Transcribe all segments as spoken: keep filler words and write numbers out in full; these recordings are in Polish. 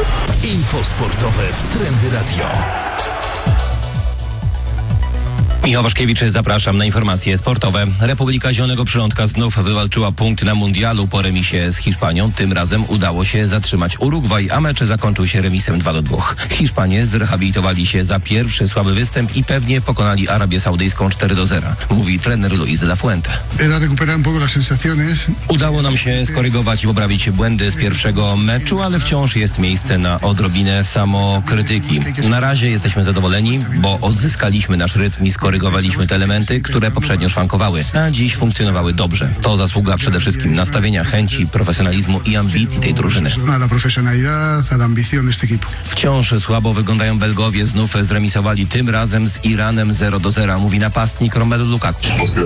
Info sportowe w Trendy Radio. Michał Waszkiewicz, zapraszam na informacje sportowe. Republika Zielonego Przylądka znów wywalczyła punkt na mundialu po remisie z Hiszpanią. Tym razem udało się zatrzymać Urugwaj, a mecz zakończył się remisem dwa do dwóch. Hiszpanie zrehabilitowali się za pierwszy słaby występ i pewnie pokonali Arabię Saudyjską cztery do zera, mówi trener Luis de la Fuente. Udało nam się skorygować i poprawić błędy z pierwszego meczu, ale wciąż jest miejsce na odrobinę samokrytyki. Na razie jesteśmy zadowoleni, bo odzyskaliśmy nasz rytm i skorygowaliśmy te elementy, które poprzednio szwankowały, a dziś funkcjonowały dobrze. To zasługa przede wszystkim nastawienia, chęci, profesjonalizmu i ambicji tej drużyny. Wciąż słabo wyglądają Belgowie, znów zremisowali tym razem z Iranem zero do zera, mówi napastnik Romelu Lukaku.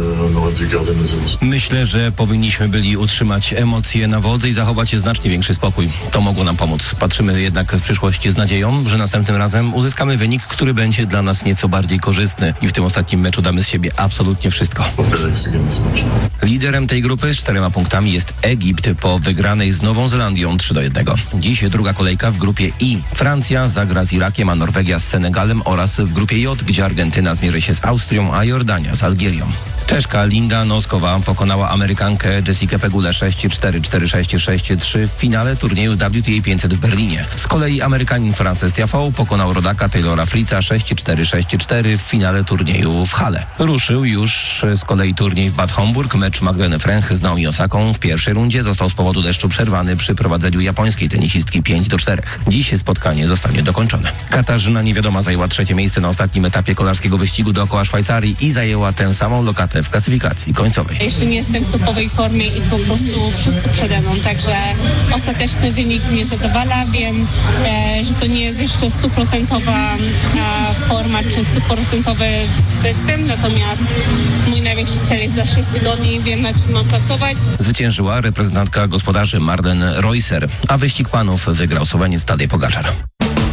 Myślę, że powinniśmy byli utrzymać emocje na wodze i zachować znacznie większy spokój. To mogło nam pomóc. Patrzymy jednak w przyszłość z nadzieją, że następnym razem uzyskamy wynik, który będzie dla nas nieco bardziej korzystny i w tym ostatnim meczu damy z siebie absolutnie wszystko. Liderem tej grupy z czterema punktami jest Egipt po wygranej z Nową Zelandią trzy do jednego. Dziś druga kolejka w grupie I. Francja zagra z Irakiem, a Norwegia z Senegalem oraz w grupie J, gdzie Argentyna zmierzy się z Austrią, a Jordania z Algierią. Czeszka Linda Noskowa pokonała Amerykankę Jessikę Pegulę sześć cztery, cztery sześć, sześć trzy w finale turnieju W T A pięćset w Berlinie. Z kolei Amerykanin Frances Tiafoe pokonał rodaka Taylora Fritza sześć cztery, sześć cztery w finale turnieju w Halle. Ruszył już z kolei turniej w Bad Homburg. Mecz Magdaleny Fręch z Naomi Osaką w pierwszej rundzie został z powodu deszczu przerwany przy prowadzeniu japońskiej tenisistki pięć do czterech. Dziś spotkanie zostanie dokończone. Katarzyna Niewiadoma zajęła trzecie miejsce na ostatnim etapie kolarskiego wyścigu dookoła Szwajcarii i zajęła tę samą lokatę w klasyfikacji końcowej. Jeszcze nie jestem w topowej formie i po prostu wszystko przede mną, także ostateczny wynik mnie zadowala. Wiem, e, że to nie jest jeszcze stuprocentowa e, forma czy stuprocentowy występ, natomiast mój największy cel jest za sześć tygodni, wiem, na czym mam pracować. Zwyciężyła reprezentantka gospodarzy Marlen Reusser, a wyścig panów wygrał Słoweniec Tadej Pogaczar.